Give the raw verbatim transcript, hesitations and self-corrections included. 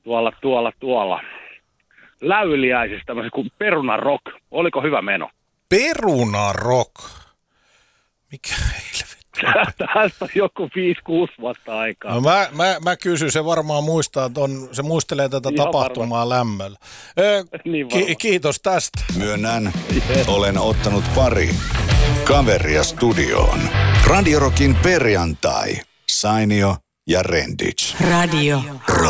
tuolla, tuolla, tuolla. Läyliäisessä tämmöisen kuin Peruna Rock. Oliko hyvä meno? Peruna Rock? Mikä helvetti? Tästä on joku viisi kuusi vuotta aikaa. No mä, mä, mä kysyn, se varmaan muistaa, ton, se muistelee tätä Ihan tapahtumaa varma. Lämmöllä. Ö, niin ki- kiitos tästä. Myönnän, olen ottanut pari kaveria studioon. Radio Rockin perjantai. Sainio ja Renditch. Radio